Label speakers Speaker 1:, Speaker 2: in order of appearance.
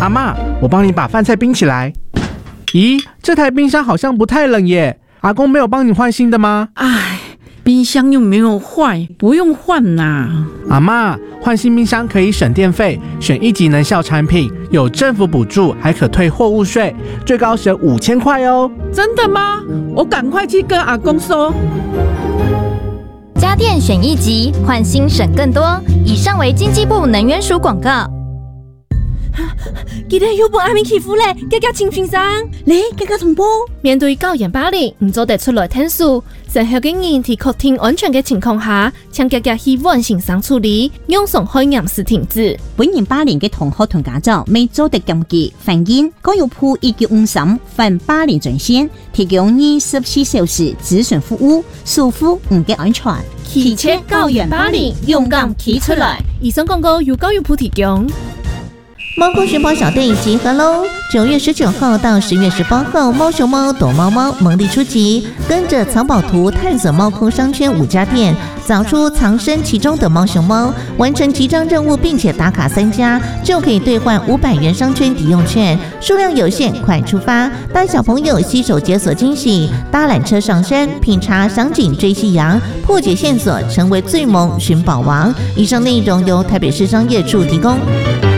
Speaker 1: 阿嬷，我帮你把饭菜冰起来。咦，这台冰箱好像不太冷耶，阿公没有帮你换新的吗？
Speaker 2: 哎，冰箱又没有坏，不用换啦。
Speaker 1: 阿嬷，换新冰箱可以省电费，选1级能效产品，有政府补助，还可退货物税，最高省5000块哦。
Speaker 2: 真的吗？我赶快去跟阿公说。
Speaker 3: 家电选1级，换新省更多。以上为经济部能源署广告。
Speaker 4: 今天又被阿明欺负咧，家家请先生，你家家同胞。
Speaker 5: 面對校園霸凌，唔做得出來申訴，生效嘅人喺確定安全嘅情況下，請家家希望先生處理，讓傷害嚴時停止。
Speaker 4: 本人霸凌嘅同學同家長未做得檢舉反映，教育部1953反霸凌專線提供24小時諮詢服務，守護唔嘅安全。
Speaker 5: 汽車校園霸凌，勇敢企出來。以上廣告由教育部提供。
Speaker 6: 猫空寻宝小队集合喽！9月19號到10月18號，貓熊貓躲貓貓猛力出擊，跟着藏寶圖探索貓空商圈5家店，找出藏身其中的貓熊貓，完成集章任務並且打卡3家，就可以兑換500元商圈抵用券，數量有限，快出發！帶小朋友攜手解鎖驚喜，搭纜車上山，品茶賞景追夕陽，破解線索，成為最萌尋寶王。以上內容由台北市商業處提供。